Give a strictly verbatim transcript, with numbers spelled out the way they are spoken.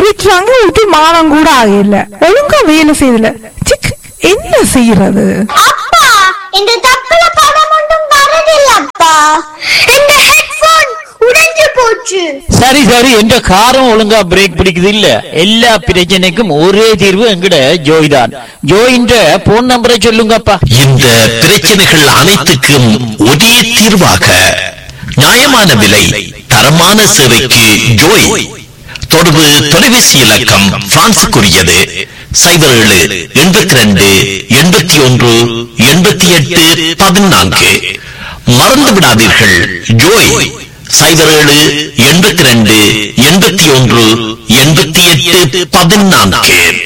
விட்டுறாங்க, விட்டு மாதம் கூட ஆகல, ஒழுங்கா வேலை செய்யல. சிக், என்ன செய்யறது? அப்பா இந்த தப்புல பணம் ஒன்றும் வரதில்லப்பா. இந்த ஹெட்போன் உடைஞ்சு போச்சு. சரி சரி, என்ற காரம் ஒழுங்கா பிரேக் பிடிக்குது இல்ல. எல்லா பிரச்சனைக்கும் ஒரே தீர்வு எங்கட ஜோய் தான். ஜோயின்ற போன் நம்பரை சொல்லுங்கப்பா. இந்த பிரச்சனைகள் அனைத்துக்கும் ஒரே தீர்வாக நியாயமான விலை தரமான சேவைக்கு ஜோய். தொடர்பு தொலைபேசி இலக்கம் பிரான்சுக்குரியது சைபர் ஏழு எண்பத்தி ரெண்டு எண்பத்தி ஒன்று எண்பத்தி எட்டு பதினான்கு. மறந்து விடாதீர்கள், ஜோய் சைபர் ஏழு எண்பத்தி ரெண்டு எண்பத்தி ஒன்று எண்பத்தி எட்டு பதினான்கு.